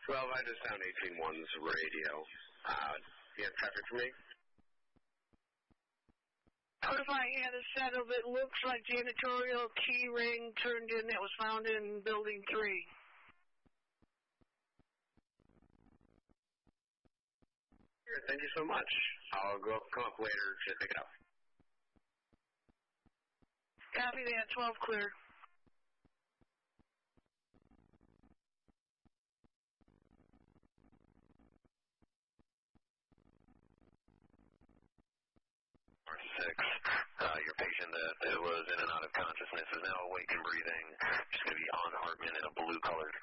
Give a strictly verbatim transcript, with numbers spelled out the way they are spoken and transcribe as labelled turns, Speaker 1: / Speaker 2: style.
Speaker 1: twelve, I just found eighteen one's radio. Uh, you have traffic for me?
Speaker 2: Notify had a set of it looks like janitorial key ring turned in that was found in building three.
Speaker 1: Thank you so much. I'll go come up later to pick it up.
Speaker 2: Copy that, twelve clear.
Speaker 3: six. Uh, your patient that, that was in and out of consciousness is now awake and breathing. Just going to be on Hartman in a blue-colored